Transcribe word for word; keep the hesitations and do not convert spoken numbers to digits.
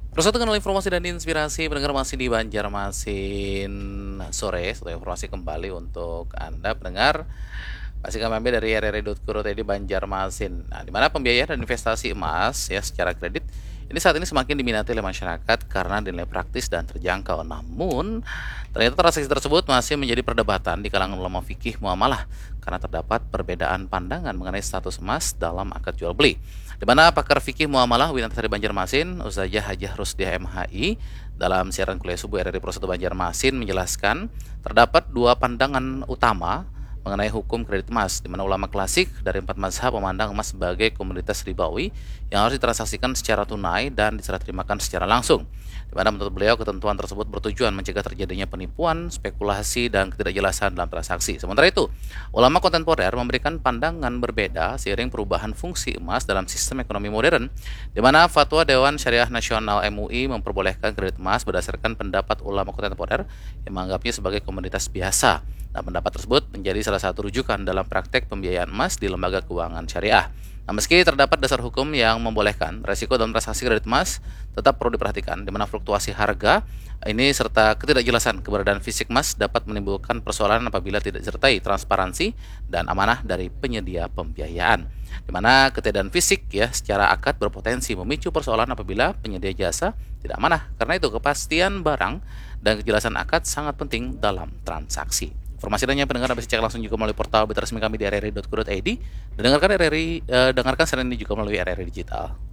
Terus dengan informasi dan inspirasi pendengar masih di Banjarmasin sore, satu informasi kembali untuk Anda pendengar. Masih kami ambil dari r r i titik co titik i d Banjarmasin. Nah, di mana pembiayaan dan investasi emas ya secara kredit ini saat ini semakin diminati oleh masyarakat karena dinilai praktis dan terjangkau. Namun, ternyata transaksi tersebut masih menjadi perdebatan di kalangan ulama fikih muamalah karena terdapat perbedaan pandangan mengenai status emas dalam akad jual beli. Di mana pakar fikih muamalah Winantasari Banjarmasin, Ustazah Hajah Rusdiah M H I, dalam siaran kuliah subuh R R I Pro satu Banjarmasin menjelaskan terdapat dua pandangan utama mengenai hukum kredit emas, di mana ulama klasik dari empat mazhab memandang emas sebagai komoditas ribawi yang harus ditransaksikan secara tunai dan diserah terimakan secara langsung. Di mana menurut beliau ketentuan tersebut bertujuan mencegah terjadinya penipuan, spekulasi, dan ketidakjelasan dalam transaksi. Sementara itu, ulama kontemporer memberikan pandangan berbeda seiring perubahan fungsi emas dalam sistem ekonomi modern, di mana fatwa Dewan Syariah Nasional M U I memperbolehkan kredit emas berdasarkan pendapat ulama kontemporer yang menganggapnya sebagai komoditas biasa. Nah, pendapat tersebut menjadi salah satu rujukan dalam praktek pembiayaan emas di lembaga keuangan syariah. Nah, meski terdapat dasar hukum yang membolehkan, resiko dalam transaksi kredit emas tetap perlu diperhatikan, di mana fluktuasi harga ini serta ketidakjelasan keberadaan fisik emas dapat menimbulkan persoalan apabila tidak disertai transparansi dan amanah dari penyedia pembiayaan. Di mana ketiadaan fisik ya secara akad berpotensi memicu persoalan apabila penyedia jasa tidak amanah. Karena itu kepastian barang dan kejelasan akad sangat penting dalam transaksi. Informasi lainnya pendengar bisa cek langsung juga melalui portal berita resmi kami di r r i titik co titik i d dan dengarkan R R I, eh, dengarkan siaran ini juga melalui R R I Digital.